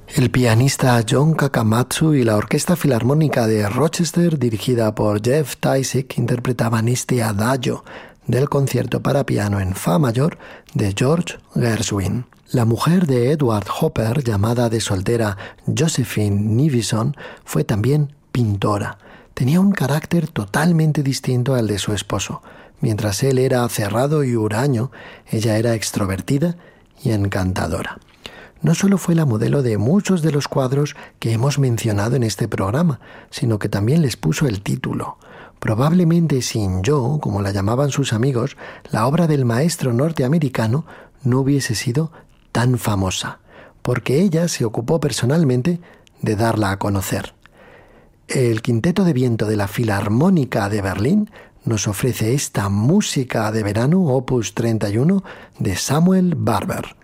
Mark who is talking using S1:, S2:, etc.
S1: El pianista John Kakamatsu y la Orquesta Filarmónica de Rochester, dirigida por Jeff Tysick, interpretaban este adagio del concierto para piano en fa mayor de George Gershwin. La mujer de Edward Hopper, llamada de soltera Josephine Nivison, fue también pintora. Tenía un carácter totalmente distinto al de su esposo. Mientras él era cerrado y huraño, ella era extrovertida y encantadora. No solo fue la modelo de muchos de los cuadros que hemos mencionado en este programa, sino que también les puso el título. Probablemente sin yo, como la llamaban sus amigos, la obra del maestro norteamericano no hubiese sido tan famosa, porque ella se ocupó personalmente de darla a conocer. El Quinteto de Viento de la Filarmónica de Berlín nos ofrece esta música de verano, opus 31, de Samuel Barber.